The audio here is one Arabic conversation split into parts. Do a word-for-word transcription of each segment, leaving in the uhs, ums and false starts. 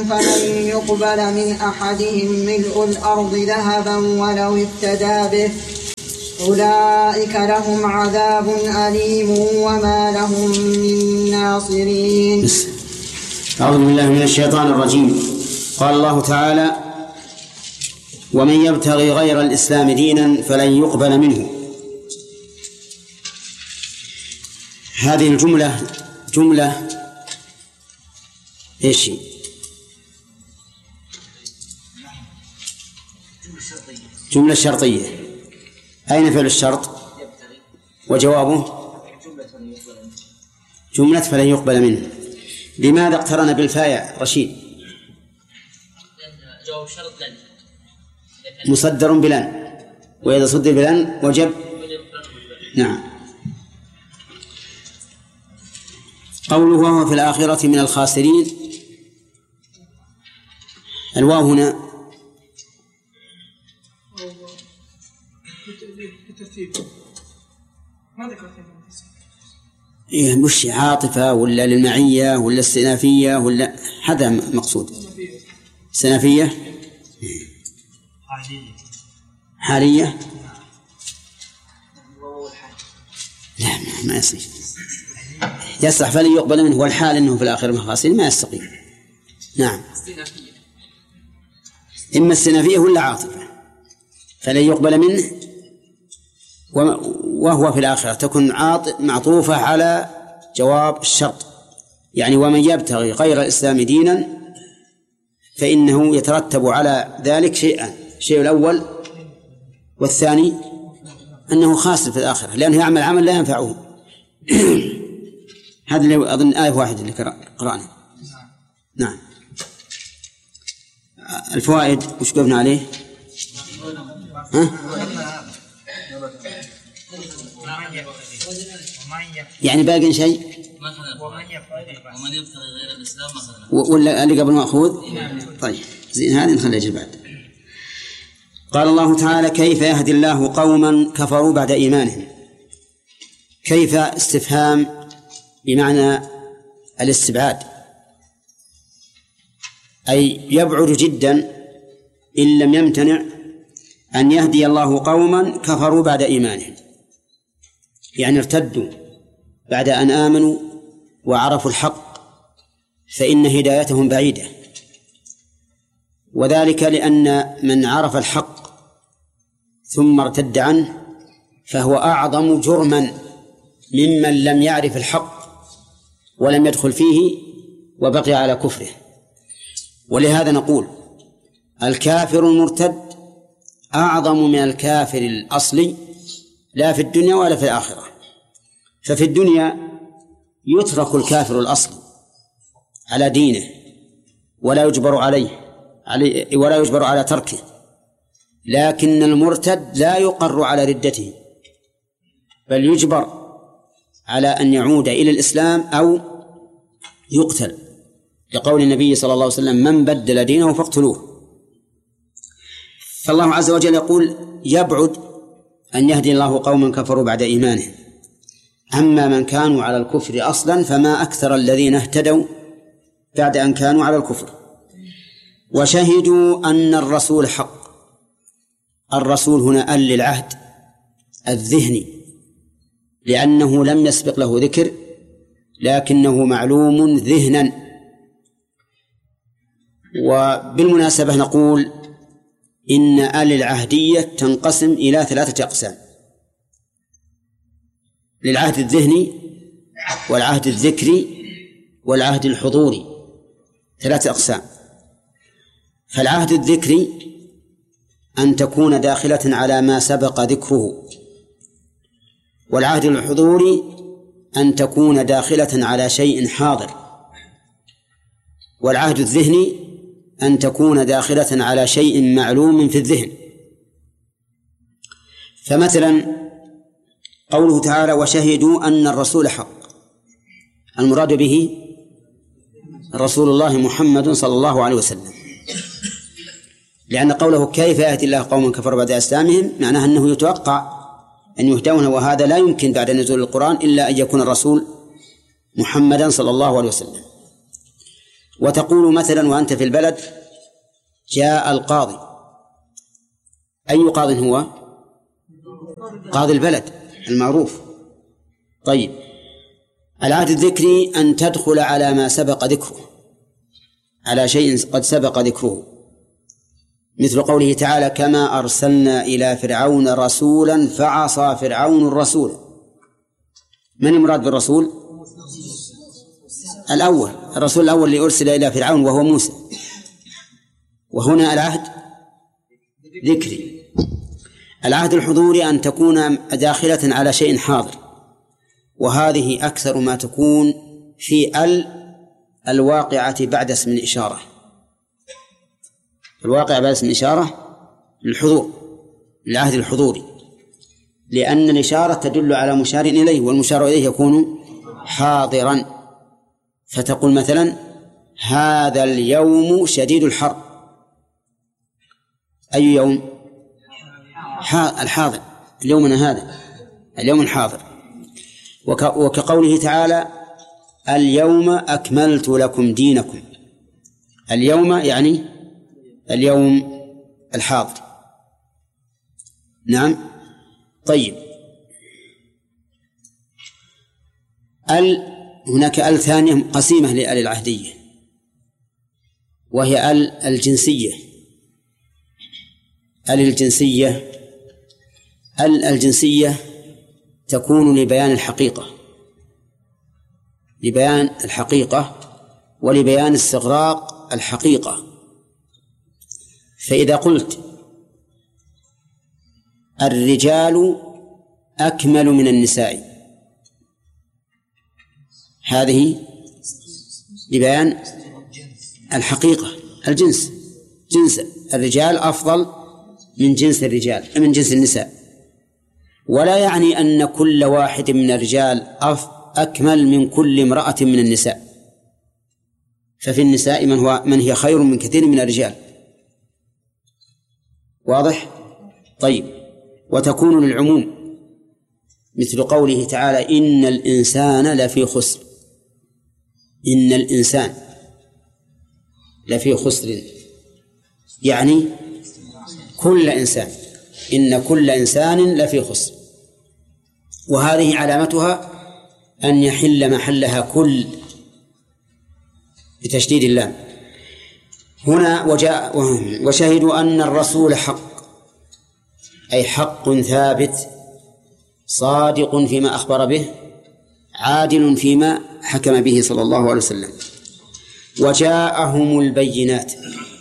فلن يقبل من أحدهم ملء الأرض ذهبا ولو افتدى به أولئك لهم عذاب أليم وما لهم من ناصرين. أعوذ بالله من الشيطان الرجيم. قال الله تعالى: ومن يبتغي غير الإسلام دينا فلن يقبل منه. هذه الجملة جملة إيش؟ جملة شرطية. أين فعل الشرط؟ وجوابه جملة فلن يقبل منه. لماذا اقترن بالفاء رشيد؟ جواب شرط لن مصدر بلن، وإذا صدر بلن وجب. نعم. قوله وهو في الآخرة من الخاسرين، الواو هنا إيه مش عاطفة ولا للمعية ولا استئنافية ولا هذا مقصود. استئنافية حالية لا ما يصير. يصح فلن يقبل منه والحال أنه في الآخرة من الخاسرين ما يستقيم. نعم. إما استئنافية ولا عاطفة. فلن يقبل منه وهو في الآخرة تكون معطوفة على جواب الشرط، يعني ومن يبتغي غير الإسلام دينا فإنه يترتب على ذلك شيئان: الشيء الأول والثاني أنه خاسر في الآخرة لأنه يعمل عمل لا ينفعه. هذا اللي أظن آية واحدة اللي قرأنا. نعم. الفوائد وش قلنا عليه؟ ها؟ يعني باقي شيء ومن يبتغي غير الإسلام مثلا ولا اللي قبل مأخوذ؟ طيب زين هذه نخليها بعد. قال الله تعالى: كيف يهدي الله قوما كفروا بعد إيمانهم. كيف استفهام بمعنى الاستبعاد، أي يبعد جدا إن لم يمتنع أن يهدي الله قوما كفروا بعد إيمانهم، يعني ارتدوا بعد أن آمنوا وعرفوا الحق فإن هدايتهم بعيدة، وذلك لأن من عرف الحق ثم ارتد عنه فهو أعظم جرما ممن لم يعرف الحق ولم يدخل فيه وبقي على كفره. ولهذا نقول الكافر المرتد أعظم من الكافر الأصلي لا في الدنيا ولا في الآخرة. ففي الدنيا يترك الكافر الأصلي على دينه ولا يجبر عليه ولا يجبر على تركه، لكن المرتد لا يقر على ردته بل يجبر على أن يعود إلى الإسلام أو يقتل، لقول النبي صلى الله عليه وسلم: من بدل دينه فاقتلوه. فالله عز وجل يقول يبعد أن يهدي الله قوما كفروا بعد إيمانهم. أما من كانوا على الكفر أصلا فما أكثر الذين اهتدوا بعد أن كانوا على الكفر. وشهدوا أن الرسول حق. الرسول هنا أل للعهد الذهني لأنه لم يسبق له ذكر لكنه معلوم ذهنا. وبالمناسبة نقول إن آل العهدية تنقسم إلى ثلاثة أقسام: للعهد الذهني والعهد الذكري والعهد الحضوري، ثلاثة أقسام. فالعهد الذكري أن تكون داخلة على ما سبق ذكره، والعهد الحضوري أن تكون داخلة على شيء حاضر، والعهد الذهني أن تكون داخلة على شيء معلوم في الذهن. فمثلا قوله تعالى: وشهدوا أن الرسول حق، المراد به رسول الله محمد صلى الله عليه وسلم، لأن قوله كيف يهدي الله قوما كفروا بعد إسلامهم معناه أنه يتوقع أن يهدون، وهذا لا يمكن بعد نزول القرآن إلا أن يكون الرسول محمدا صلى الله عليه وسلم. وتقول مثلا وأنت في البلد جاء القاضي، أي قاض هو؟ قاضي البلد المعروف. طيب، العهد الذكري أن تدخل على ما سبق ذكره، على شيء قد سبق ذكره، مثل قوله تعالى كما أرسلنا إلى فرعون رسولا فعصى فرعون الرسول. من المراد بالرسول؟ الأول، الرسول الأول اللي أرسل إلى فرعون وهو موسى. وهنا العهد ذكري. العهد الحضوري أن تكون داخلة على شيء حاضر، وهذه أكثر ما تكون في ال الواقعة بعد اسم الإشارة. الواقع بعد اسم الإشارة للحضور، العهد الحضوري، لأن الإشارة تدل على مشار إليه، والمشار إليه يكون حاضرا. فتقول مثلا هذا اليوم شديد الحر. أي يوم؟ الحاضر، اليومنا هذا اليوم الحاضر. وكقوله تعالى اليوم أكملت لكم دينكم. اليوم يعني اليوم الحاضر. نعم. طيب، ال هناك ال ثانية قسيمة لآل العهدية، وهي ال الجنسية. ال الجنسية ال الجنسية تكون لبيان الحقيقة، لبيان الحقيقة ولبيان استغراق الحقيقة. فإذا قلت الرجال أكمل من النساء، هذه لبيان الحقيقة، الجنس، جنس الرجال أفضل من جنس الرجال من جنس النساء. ولا يعني أن كل واحد من الرجال أكمل من كل امرأة من النساء، ففي النساء من هو من هي خير من كثير من الرجال. واضح؟ طيب، وتكون للعموم، مثل قوله تعالى إن الإنسان لفي خسر. إن الإنسان لفي خسر يعني كل إنسان، إن كل إنسان لفي خسر. وهذه علامتها أن يحل محلها كل بتشديد اللام. هنا وجاء وشهدوا أن الرسول حق، أي حق ثابت، صادق فيما أخبر به، عادل فيما حكم به صلى الله عليه وسلم. وجاءهم البينات.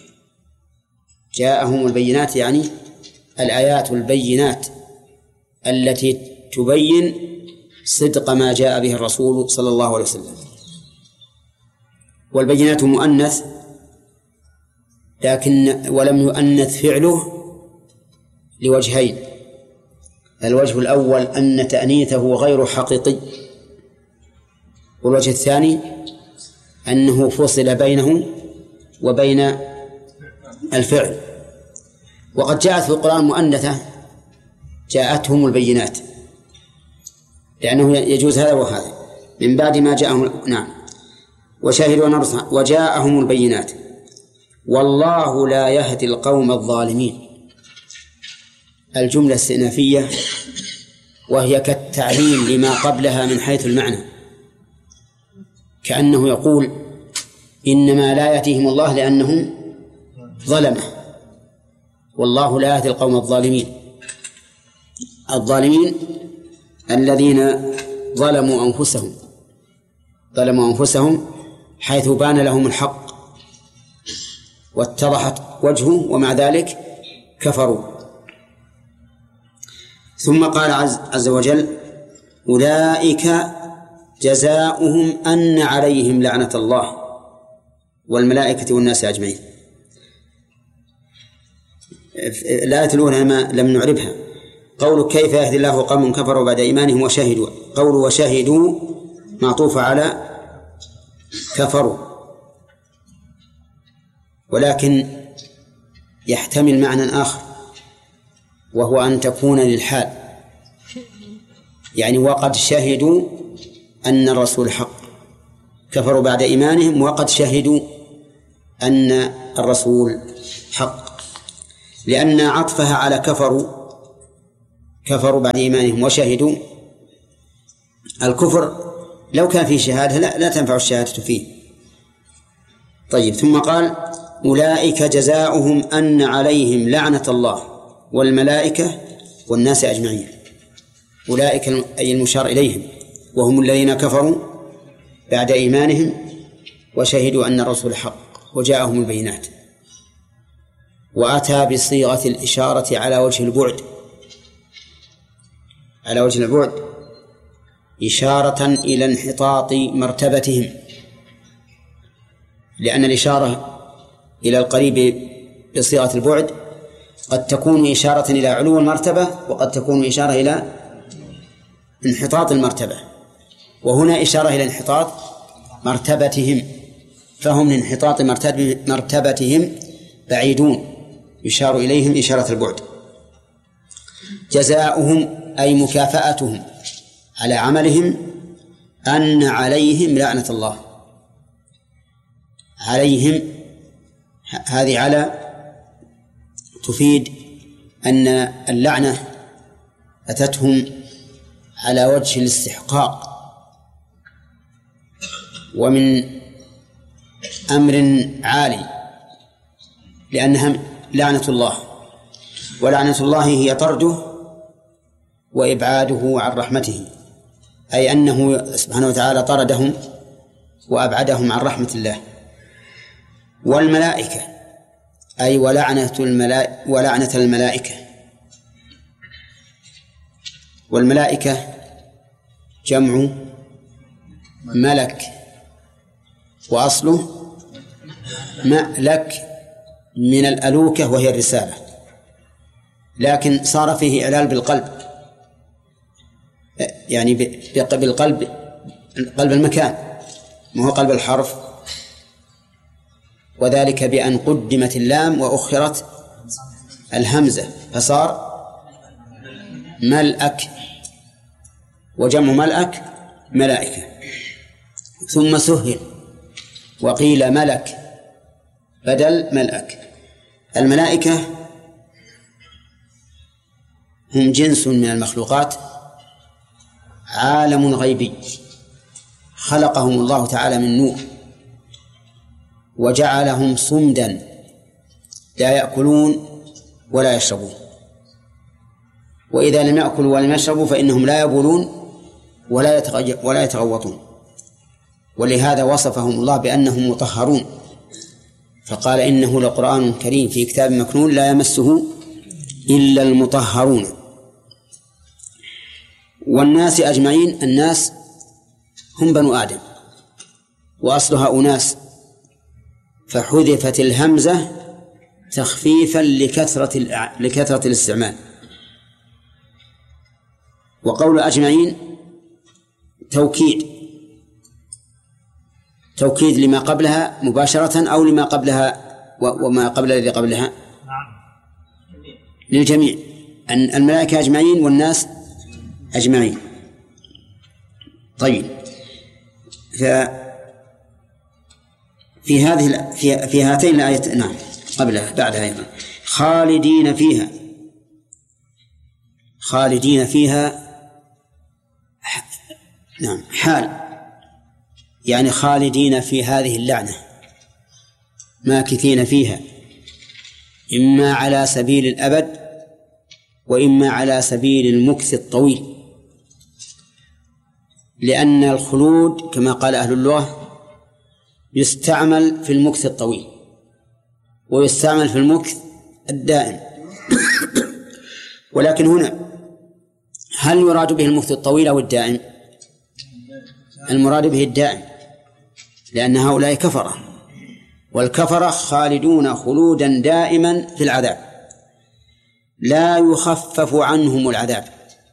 جاءهم البينات يعني الآيات البينات التي تبين صدق ما جاء به الرسول صلى الله عليه وسلم. والبينات مؤنث، لكن ولم يؤنث فعله لوجهين. الوجه الأول أن تأنيثه غير حقيقي، والوجه الثاني أنه فصل بينه وبين الفعل. وقد جاءت في القرآن مؤنثة، جاءتهم البينات، لأنه يجوز هذا وهذا من بعد ما جاءهم. نعم. وشاهدوا أن الرسل وجاءهم البينات والله لا يهدي القوم الظالمين. الجملة استئنافية، وهي كالتعليل لما قبلها من حيث المعنى، كأنه يقول إنما لا يأتيهم الله لأنهم ظلمه، والله لا يهدي القوم الظالمين. الظالمين الذين ظلموا أنفسهم ظلموا أنفسهم حيث بان لهم الحق واتضحت وجهه ومع ذلك كفروا. ثم قال عز, عز وجل أولئك جزاؤهم أن عليهم لعنة الله والملائكة والناس أجمعين. الآية الأولى ما لم نعربها، قول كيف يهدي الله قوم كفروا بعد إيمانهم وشهدوا. قول وشهدوا معطوف على كفروا، ولكن يحتمل معنى آخر، وهو أن تكون للحال، يعني وقد شهدوا أن الرسول حق، كفروا بعد إيمانهم وقد شهدوا أن الرسول حق، لأن عطفها على كفروا كفروا بعد إيمانهم وشهدوا. الكفر لو كان فيه شهادة لا, لا تنفع الشهادة فيه. طيب، ثم قال أولئك جزاؤهم أن عليهم لعنة الله والملائكة والناس أجمعين. أولئك أي المشار إليهم، وهم الذين كفروا بعد إيمانهم وشهدوا أن الرسول حق وجاءهم البينات. وأتى بصيغة الإشارة على وجه البعد على وجه البعد إشارة إلى انحطاط مرتبتهم، لأن الإشارة إلى القريب بصيغة البعد قد تكون إشارة إلى علو المرتبة وقد تكون إشارة إلى انحطاط المرتبة، وهنا إشارة إلى انحطاط مرتبتهم، فهم من انحطاط مرتبتهم بعيدون، يشار إليهم إشارة البعد. جزاؤهم أي مكافأتهم على عملهم أن عليهم لعنة الله. عليهم هذه على تفيد أن اللعنة أتتهم على وجه الاستحقاق، ومن أمر عالي، لأنها لعنة الله، ولعنة الله هي طرده وإبعاده عن رحمته، أي أنه سبحانه وتعالى طردهم وأبعدهم عن رحمة الله. والملائكة أي ولعنة الملائكة ولعنة الملائكة والملائكة جمع ملك، وأصله مألك من الألوكة وهي الرسالة، لكن صار فيه إعلال بالقلب، يعني بالقلب، قلب المكان ما هو قلب الحرف، وذلك بأن قدمت اللام وأخرت الهمزة فصار ملأك، وجمع ملأك ملائكة. ثم سهل وقيل ملك بدل ملأك. الملائكة هم جنس من المخلوقات، عالم غيبي خلقهم الله تعالى من نور، وجعلهم صمدا لا يأكلون ولا يشربون، وإذا لم يأكلوا ولم يشربوا فإنهم لا يبولون ولا يتغوطون، ولهذا وصفهم الله بأنهم مطهرون، فقال إنه لقرآن كريم في كتاب مكنون لا يمسه إلا المطهرون. والناس أجمعين، الناس هم بنو آدم وأصلها أناس، فحذفت الهمزة تخفيفا لكثرة لكثرة الاستعمال. وقول أجمعين توكيد توكيد لما قبلها مباشرة أو لما قبلها وما قبل الذي قبلها للجميع، أن الملائكة أجمعين والناس أجمعين. طيب، في هذه في, في هاتين الآيات نعم قبلها بعدها أيضا خالدين فيها. خالدين فيها نعم حال، يعني خالدين في هذه اللعنة ماكثين فيها، إما على سبيل الأبد وإما على سبيل المكث الطويل، لأن الخلود كما قال أهل اللغة يستعمل في المكث الطويل ويستعمل في المكث الدائم. ولكن هنا هل يراد به المكث الطويل أو الدائم؟ المراد به الدائم، لأن هؤلاء كفرة، والكفرة خالدون خلودا دائما في العذاب لا يخفف عنهم العذاب.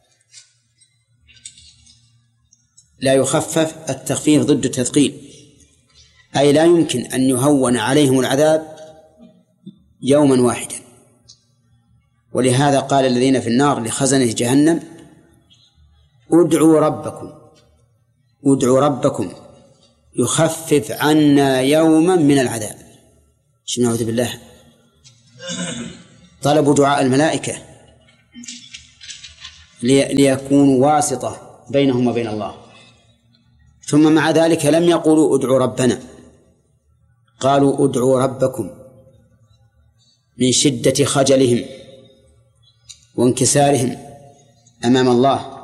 لا يخفف، التخفيف ضد التثقيل، أي لا يمكن أن يهون عليهم العذاب يوما واحدا. ولهذا قال الذين في النار لخزنة جهنم ادعوا ربكم ادعوا ربكم يخفف عنا يوما من العذاب. نعوذ بالله، طلبوا دعاء الملائكة ليكونوا واسطة بينهم وبين الله، ثم مع ذلك لم يقولوا ادعوا ربنا، قالوا ادعوا ربكم من شدة خجلهم وانكسارهم أمام الله.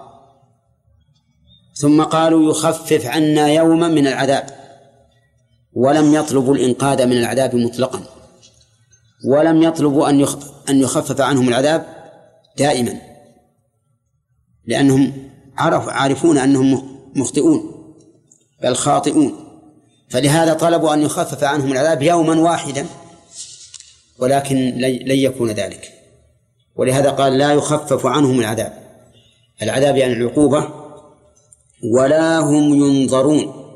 ثم قالوا يخفف عنا يوما من العذاب، ولم يطلبوا الإنقاذ من العذاب مطلقا، ولم يطلبوا أن يخفف عنهم العذاب دائما، لأنهم عرف عارفون أنهم مخطئون بل خاطئون، فلهذا طلبوا أن يخفف عنهم العذاب يوما واحدا، ولكن لن يكون ذلك، ولهذا قال لا يخفف عنهم العذاب، العذاب يعني العقوبة، ولا هم ينظرون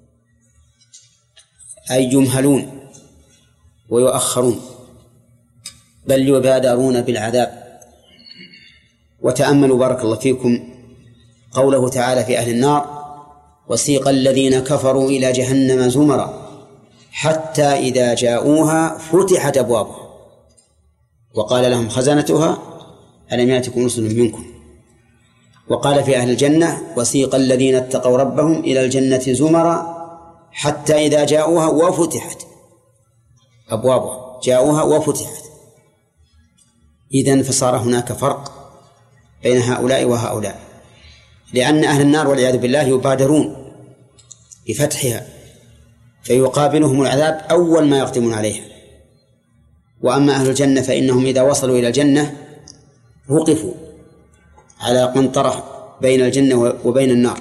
أي يمهلون ويؤخرون، بل يبادرون بالعذاب. وتأملوا بارك الله فيكم قوله تعالى في أهل النار: وسيق الذين كفروا إلى جهنم زمرا حتى إذا جاءوها فتحت أبوابها وقال لهم خزنتها ألم يأتكم رسل منكم. وقال في أهل الجنة: وسيق الذين اتقوا ربهم إلى الجنة زمرا حتى إذا جاءوها وفتحت أبوابها، جاءوها وفتحت. إذن فصار هناك فرق بين هؤلاء وهؤلاء، لأن أهل النار والعياذ بالله يبادرون بفتحها فيقابلهم العذاب أول ما يقدمون عليها، وأما أهل الجنة فإنهم إذا وصلوا إلى الجنة وقفوا على قنطرة بين الجنة وبين النار،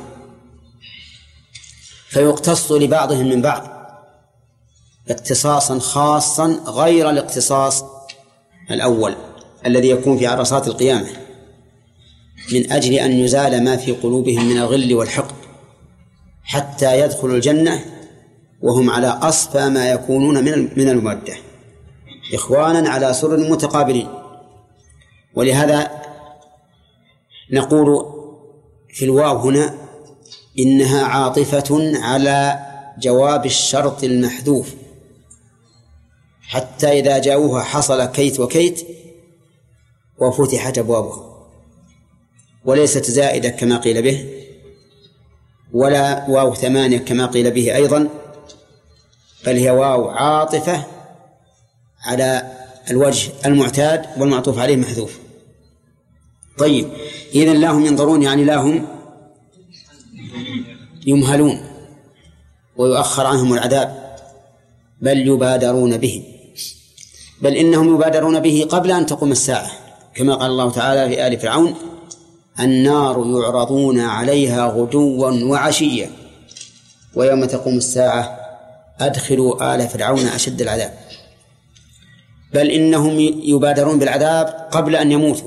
فيقتص لبعضهم من بعض اقتصاصا خاصا غير الاقتصاص الأول الذي يكون في عرصات القيامة، من أجل أن يزال ما في قلوبهم من الغل والحقد حتى يدخلوا الجنة وهم على أصفى ما يكونون من المودة، إخوانا على سرر متقابلين. ولهذا نقول في الواو هنا إنها عاطفة على جواب الشرط المحذوف، حتى إذا جاءوها حصل كيت وكيت وفتحت أبوابها، وليست زائدة كما قيل به، ولا واو ثمانية كما قيل به أيضا، بل هي واو عاطفة على الوجه المعتاد والمعطوف عليه محذوف. طيب، إذن لا هم ينظرون يعني لا هم يمهلون ويؤخر عنهم العذاب، بل يبادرون به، بل إنهم يبادرون به قبل أن تقوم الساعة، كما قال الله تعالى في آل فرعون: النار يعرضون عليها غدوا وعشيا ويوم تقوم الساعة أدخلوا آل فرعون أشد العذاب. بل إنهم يبادرون بالعذاب قبل أن يموتوا.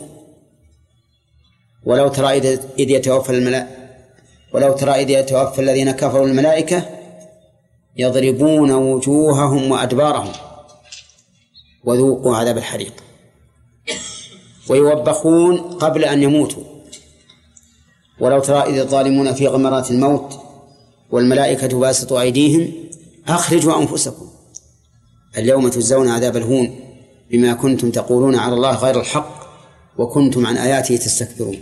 ولو ترى إذ يتوفى الملائكة ولو ترى إذ يتوفى الذين كفروا الملائكة يضربون وجوههم وأدبارهم وذوقوا عذاب الحريق، ويوبخون قبل أن يموتوا. ولو ترى إذ الظالمون في غمرات الموت والملائكة باسطوا أيديهم أخرجوا أنفسكم اليوم تجزون عذاب الهون بما كنتم تقولون على الله غير الحق وكنتم عن آياته تستكبرون.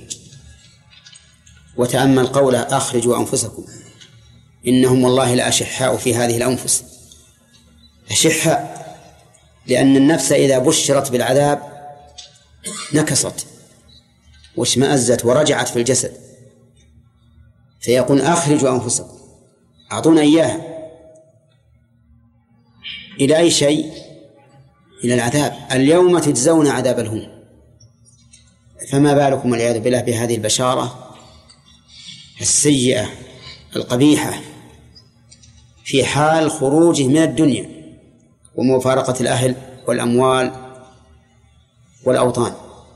وتأمل قوله أخرجوا أنفسكم، إنهم والله لأشحاء في هذه الأنفس، أشحاء لأن النفس إذا بشرت بالعذاب نكصت واشمأزت ورجعت في الجسد، فيقول أخرجوا أنفسكم، أعطونا إياها. إلى أي شيء؟ إلى العذاب. اليوم تجزون عذاب الهون، فما بالكم والعياذ بالله بهذه البشارة السيئة القبيحة في حال خروجه من الدنيا ومفارقة الأهل والأموال والأوطان.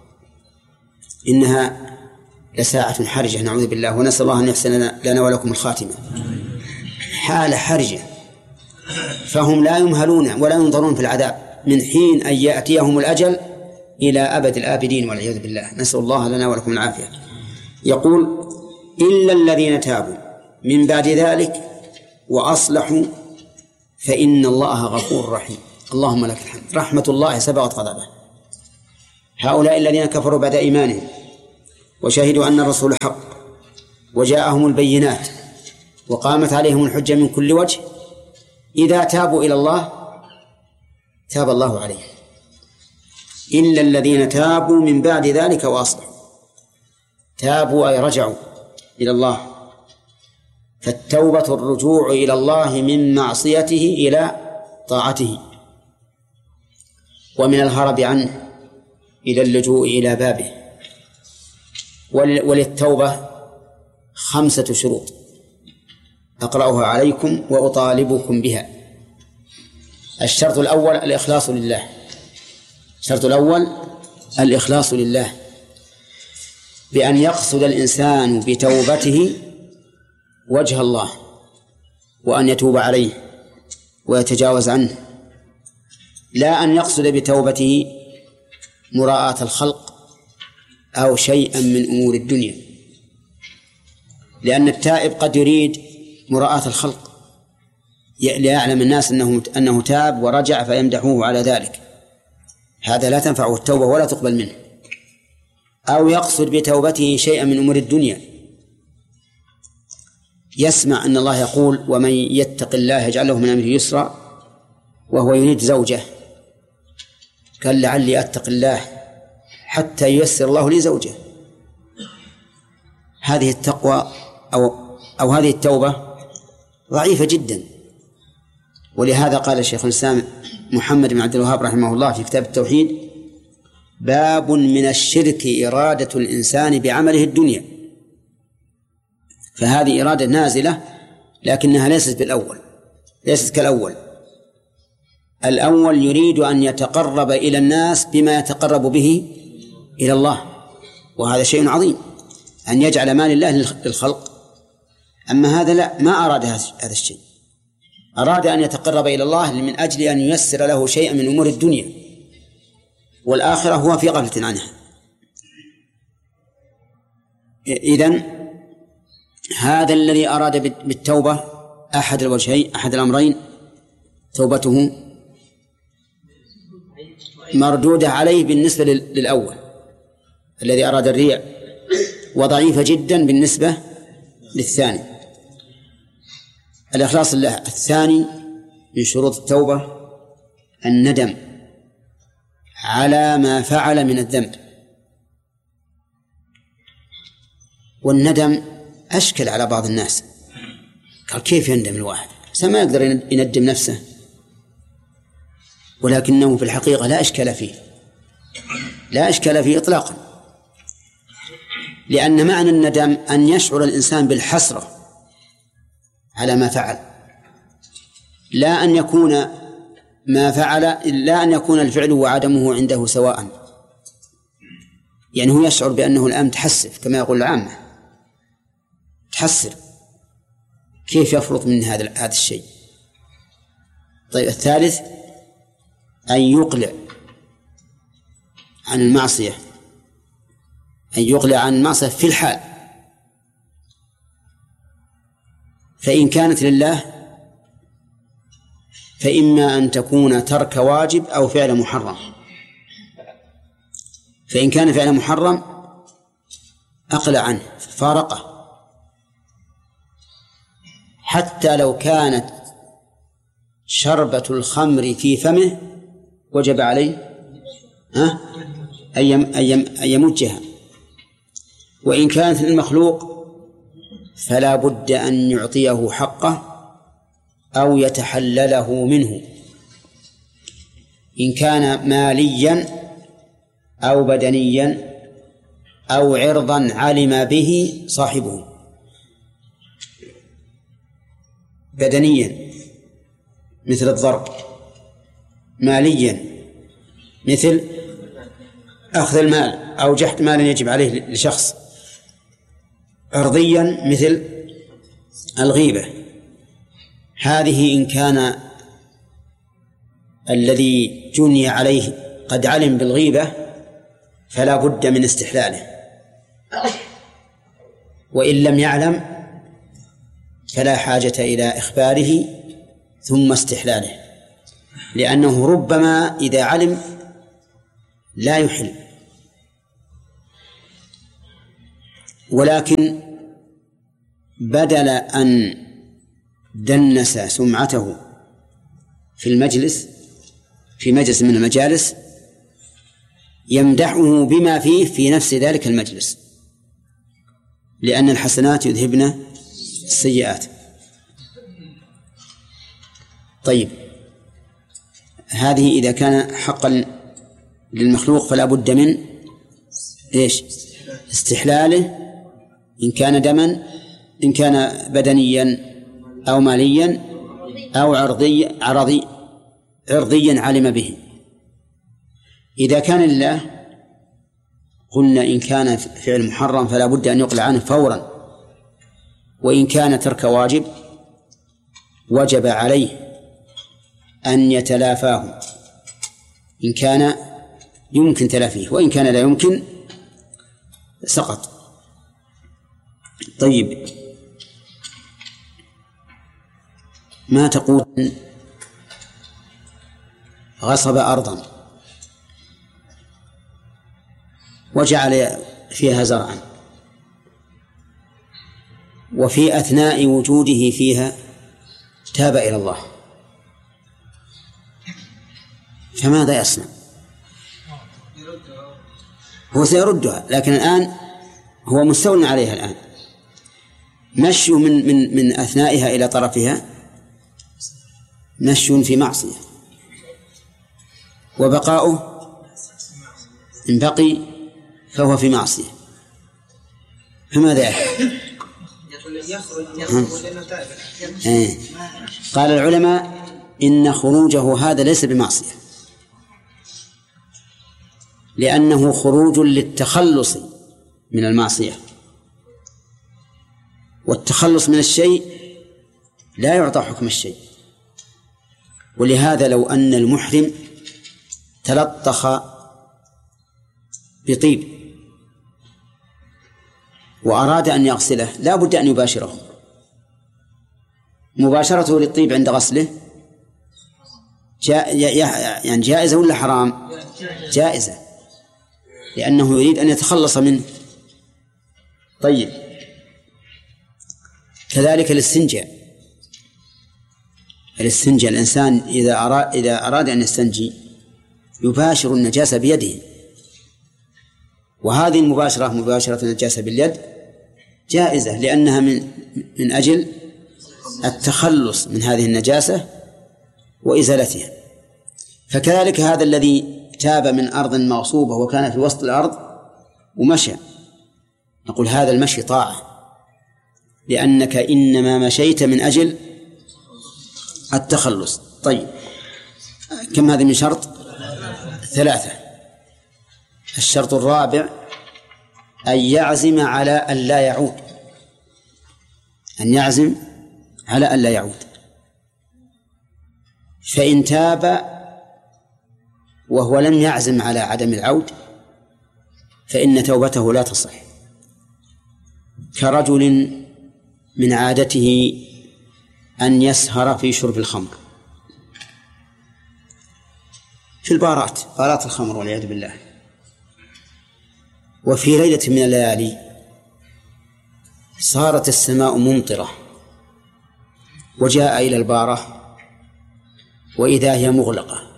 إنها لساعة حرجة، نعوذ بالله، ونسأل الله أن يحسن لنا ولكم الخاتمة. حالة حرجة، فهم لا يمهلون ولا ينظرون في العذاب من حين أن يأتيهم الأجل إلى أبد الآبدين والعياذ بالله، نسأل الله لنا ولكم العافية. يقول: إلا الذين تابوا من بعد ذلك وأصلحوا فإن الله غفور رحيم. اللهم لك الحمد. رحمة الله سبقت غضبه. هؤلاء الذين كفروا بعد إيمانهم وشهدوا أن الرسول حق وجاءهم البينات وقامت عليهم الحجة من كل وجه، إذا تابوا إلى الله تاب الله عليهم، إلا الذين تابوا من بعد ذلك وأصلحوا. تابوا أي رجعوا إلى الله، فالتوبة الرجوع إلى الله من معصيته إلى طاعته، ومن الهرب عنه إلى اللجوء إلى بابه. وللتوبة خمسة شروط أقرأها عليكم وأطالبكم بها. الشرط الأول الإخلاص لله. الشرط الأول الإخلاص لله، بأن يقصد الإنسان بتوبته وجه الله، وأن يتوب عليه ويتجاوز عنه، لا أن يقصد بتوبته مراءة الخلق أو شيئا من أمور الدنيا، لأن التائب قد يريد مراءة الخلق ليعلم الناس أنه أنه تاب ورجع فيمدحوه على ذلك، هذا لا تنفعه التوبة ولا تقبل منه. أو يقصد بتوبته شيئا من أمور الدنيا، يسمع أن الله يقول ومن يتق الله يجعل له من أمره يسرا، وهو يريد زوجة، قال لعلي أتق الله حتى ييسر الله لي زوجة. هذه التقوى أو أو هذه التوبة ضعيفة جدا. ولهذا قال الشيخ الإسلام محمد بن عبد الوهاب رحمه الله في كتاب التوحيد: باب من الشرك إرادة الإنسان بعمله الدنيا. فهذه إرادة نازلة لكنها ليست بالأول، ليست كالأول. الأول يريد أن يتقرب إلى الناس بما يتقرب به إلى الله، وهذا شيء عظيم أن يجعل مال الله للخلق. أما هذا لا، ما أراد هذا الشيء، أراد أن يتقرب إلى الله من أجل أن ييسر له شيئا من أمور الدنيا، والآخرة هو في غفلة عنها. إذن هذا الذي أراد بالتوبة أحد الوجهين أحد الأمرين توبته مردودة عليه بالنسبة للأول الذي أراد الرياء، وضعيفة جدا بالنسبة للثاني الإخلاص لله. الثاني من شروط التوبة الندم على ما فعل من الذنب. والندم أشكل على بعض الناس، قال كيف يندم الواحد؟ ما يقدر يندم نفسه، ولكنه في الحقيقة لا إشكال فيه، لا إشكال فيه إطلاقا، لأن معنى الندم أن يشعر الإنسان بالحسرة على ما فعل، لا أن يكون ما فعل لا أن يكون الفعل وعدمه عنده سواء، يعني هو يشعر بأنه الآن تحسف كما يقول العامة، تحسر كيف يفرط من هذا هذا الشيء. طيب الثالث أن يقلع عن المعصية، أن يقلع عن المعصية في الحال، فإن كانت لله فإما أن تكون ترك واجب أو فعل محرم. فإن كان فعل محرم أقلع عنه فارقه، حتى لو كانت شربة الخمر في فمه وجب عليه ها أن يمجها. وإن كانت للمخلوق فلا بد أن يعطيه حقه أو يتحلله منه، إن كان ماليا أو بدنيا أو عرضا علم به صاحبه. بدنيا مثل الضرب، ماليا مثل أخذ المال أو جحد مال يجب عليه لشخص، عرضيا مثل الغيبة. هذه إن كان الذي جني عليه قد علم بالغيبة فلا بد من استحلاله، وإن لم يعلم فلا حاجة إلى إخباره ثم استحلاله. لأنه ربما إذا علم لا يحل، ولكن بدل أن دنس سمعته في المجلس في مجلس من المجالس يمدحه بما فيه في نفس ذلك المجلس، لأن الحسنات يذهبن السيئات. طيب، هذه إذا كان حقا للمخلوق فلا بد من إيش؟ استحلاله، إن كان دما، إن كان بدنيا أو ماليا أو عرضي عرضي عرضيا علم به. إذا كان لله قلنا إن كان فعل محرم فلا بد أن يقلع عنه فورا، وإن كان ترك واجب وجب عليه أن يتلافاه إن كان يمكن تلافيه، وإن كان لا يمكن سقط. طيب، ما تقول غصب أرضا وجعل فيها زرعا، وفي أثناء وجوده فيها تاب إلى الله، فماذا يصنع؟ هو سيردها، لكن الآن هو مستول عليها. الآن مشي من من من أثنائها إلى طرفها مشي في معصية، وبقاؤه إن بقي فهو في معصية، فماذا يفعل؟ قال العلماء إن خروجه هذا ليس بمعصية، لأنه خروج للتخلص من المعصية، والتخلص من الشيء لا يعطى حكم الشيء. ولهذا لو أن المحرم تلطخ بطيب وأراد أن يغسله لا بد أن يباشره. مباشرته للطيب عند غسله جا يعني جائزة ولا حرام؟ جائزة، لأنه يريد أن يتخلص منه. طيب، كذلك الاستنجاء. الاستنجاء الإنسان إذا أراد, إذا أراد أن يستنجي يباشر النجاسة بيده، وهذه المباشرة مباشرة النجاسة باليد جائزة، لأنها من من أجل التخلص من هذه النجاسة وإزالتها. فكذلك هذا الذي تاب من أرض مغصوبة وكان في وسط الأرض ومشى، نقول هذا المشي طاعة، لأنك إنما مشيت من أجل التخلص. طيب، كم هذه من شرط؟ ثلاثة. الشرط الرابع أن يعزم على أن لا يعود، أن يعزم على أن لا يعود. فإن تاب وهو لم يعزم على عدم العود فإن توبته لا تصح، كرجل من عادته أن يسهر في شرب الخمر في البارات، بارات الخمر والعياذ بالله، وفي ليلة من الليالي صارت السماء ممطرة وجاء إلى البارة وإذا هي مغلقة،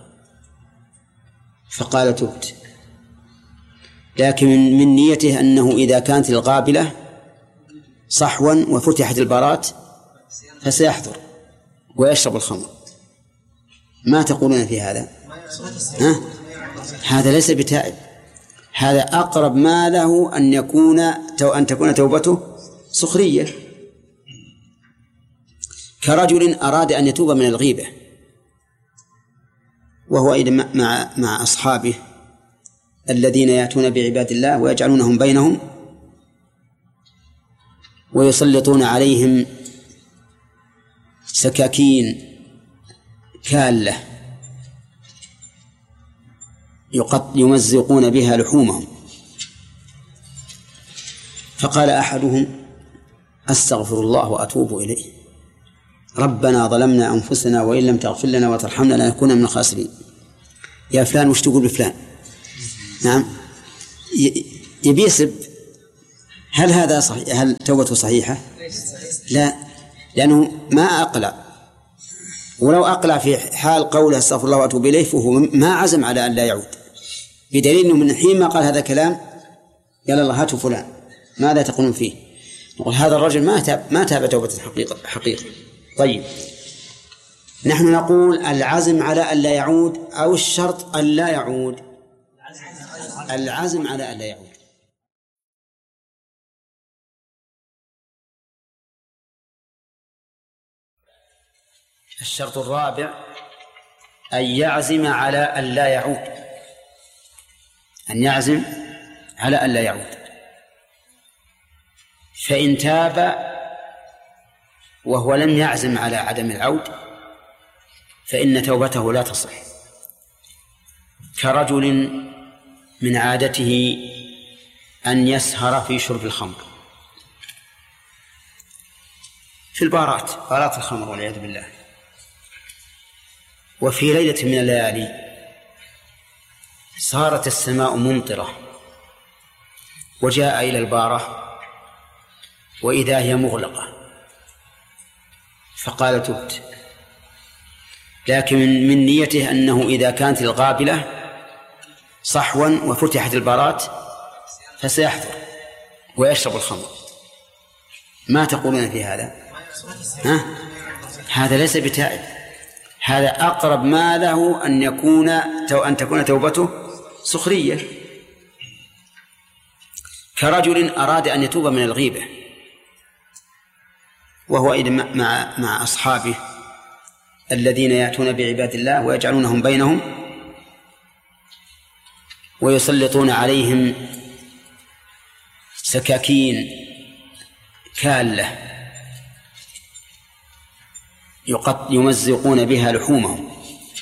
فقال تبت، لكن من نيته أنه إذا كانت القابلة صحوا وفتحت البارات فسيحضر ويشرب الخمر. ما تقولون في هذا؟ ها؟ هذا ليس بتائب، هذا أقرب ما له أن يكون أن تكون توبته سخرية، كرجل أراد أن يتوب من الغيبة وهو أيضا مع مع أصحابه الذين يأتون بعباد الله ويجعلونهم بينهم ويسلطون عليهم سكاكين كالة يمزقون بها لحومهم. فقال أحدهم أستغفر الله وأتوب إليه، ربنا ظلمنا أنفسنا وإن لم تغفر لنا وترحمنا لنكون من الخاسرين. يا فلان وش تقول بفلان؟ نعم، يبي يسب. هل هذا صحيح؟ هل توبته صحيحة؟ لا، لأنه ما أقلع، ولو أقلع في حال قوله استغفر الله وأتوب إليه فهو ما عزم على أن لا يعود، بدليل أنه من حين ما قال هذا كلام قال الله هاتوا فلان ماذا تقولون فيه؟ نقول هذا الرجل ما تاب ما تاب توبة حقيقة حقيقة. طيب، نحن نقول العزم على أن لا يعود أو الشرط أن لا يعود؟ العزم على أن لا يعود. الشرط الرابع أن يعزم على أن لا يعود، أن يعزم على أن لا يعود. فإن تاب وهو لم يعزم على عدم العود فإن توبته لا تصح، كرجل من عادته أن يسهر في شرب الخمر في البارات، بارات الخمر والعياذ بالله، وفي ليلة من الليالي صارت السماء ممطرة وجاء إلى البارة وإذا هي مغلقة فقال تبت، لكن من نيته أنه إذا كانت القابلة صحوا وفتحت البارات فسيحضر ويشرب الخمر. ما تقولون في هذا؟ ها؟ هذا ليس بتائب، هذا أقرب ما له أن يكون أن تكون توبته سخرية، كرجل أراد أن يتوب من الغيبة وهو إذا مع مع أصحابه الذين يأتون بعباد الله ويجعلونهم بينهم ويسلطون عليهم سكاكين كالة يمزقون بها لحومهم.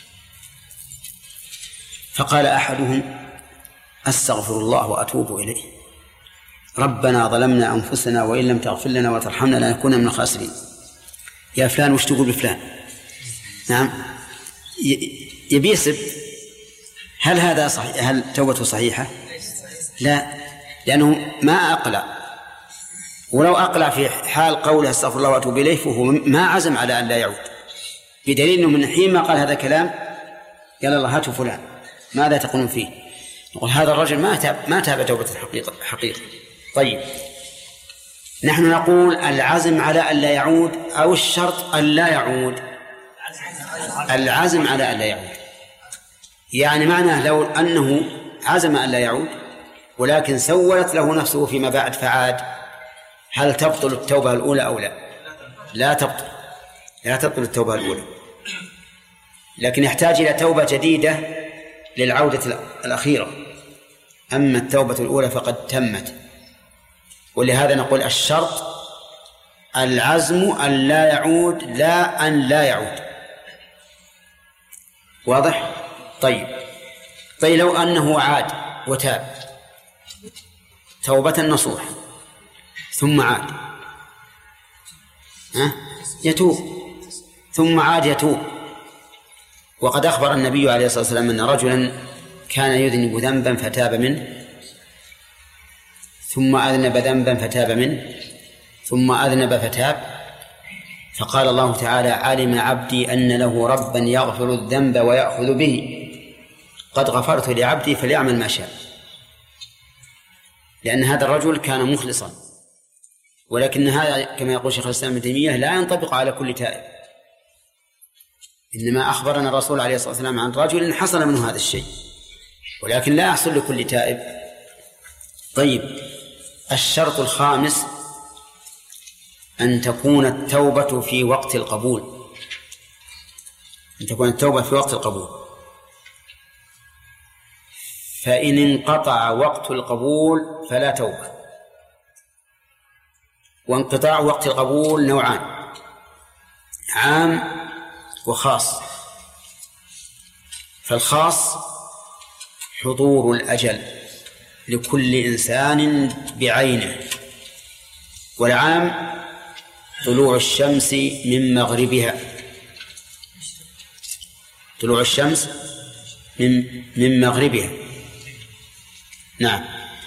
فقال أحدهم أستغفر الله وأتوب إليه، ربنا ظلمنا أنفسنا وإن لم تغفر لنا وترحمنا لنكون من الخاسرين. يا فلان وش تقول بفلان؟ نعم، يبي يسب. هل هذا صحيح؟ هل توبته صحيحة؟ لا، لأنه ما أقلع، ولو أقلع في حال قوله استغفر الله وأتوب إليه فهو ما عزم على أن لا يعود، بدليل أنه من حين ما قال هذا كلام قال الله هاتوا فلان ماذا تقولون فيه؟ نقول هذا الرجل ما تاب ما تاب توبة حقيقة حقيقة. طيب، نحن نقول العزم على أن لا يعود أو الشرط أن لا يعود؟ العزم على أن لا يعود، يعني معناه لو أنه عزم أن لا يعود ولكن سولت له نفسه فيما بعد فعاد، هل تبطل التوبة الأولى أو لا؟ لا تبطل، لا تبطل التوبة الأولى، لكن يحتاج إلى توبة جديدة للعودة الأخيرة. أما التوبة الأولى فقد تمت، ولهذا نقول الشرط العزم أن لا يعود لا أن لا يعود. واضح؟ طيب طيب لو أنه عاد وتاب توبة نصوح ثم عاد، ها؟ يتوب ثم عاد يتوب. وقد أخبر النبي عليه الصلاة والسلام أن رجلا كان يذنب ذنبا فتاب منه، ثم أذنب ذنبا فتاب منه، ثم أذنب فتاب، فقال الله تعالى علم عبدي أن له ربا يغفر الذنب ويأخذ به، قد غفرت لعبدي فليعمل ما شاء. لأن هذا الرجل كان مخلصا، ولكن هذا كما يقول شيخ الإسلام ابن تيمية لا ينطبق على كل تائب، إنما أخبرنا الرسول عليه الصلاة والسلام عن رجل حصل منه هذا الشيء، ولكن لا يحصل لكل تائب. طيب، الشرط الخامس أن تكون التوبة في وقت القبول، أن تكون التوبة في وقت القبول، فإن انقطع وقت القبول فلا توبة. وانقطاع وقت القبول نوعان، عام وخاص. فالخاص حضور الأجل لكل إنسان بعينه، والعام طلوع الشمس من مغربها. طلوع الشمس من من مغربها. نعم.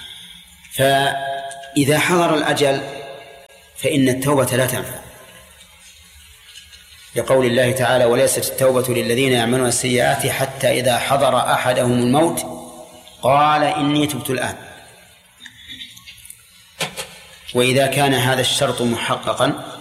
فإذا حضر الأجل فإن التوبة لا تنفع، لقول الله تعالى: وليست التوبة للذين يعملون السيئات حتى إذا حضر أحدهم الموت قال إني تبت الآن. وإذا كان هذا الشرط محققا